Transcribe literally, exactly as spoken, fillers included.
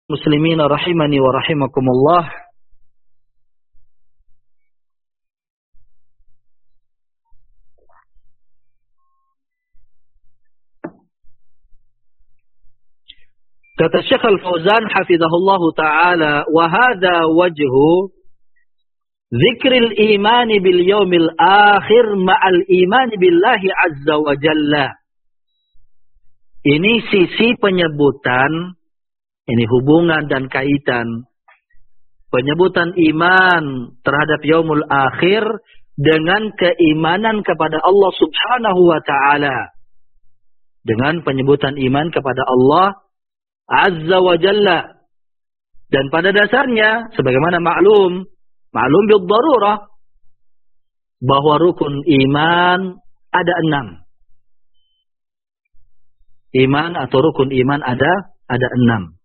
muslimin rahimani wa rahimakumullah. Kata Syekh Al-Fauzan hafizahullahu taala, wa hadha wajhu dzikril imani bil yaumil akhir ma'al imani billahi azza wa jalla. Ini sisi penyebutan, ini hubungan dan kaitan penyebutan iman terhadap yaumul akhir dengan keimanan kepada Allah Subhanahu wa taala. Dengan penyebutan iman kepada Allah Azza wa Jalla. Dan pada dasarnya sebagaimana maklum, maklum bil darurah, bahwa rukun iman ada enam. Iman atau rukun iman ada ada enam.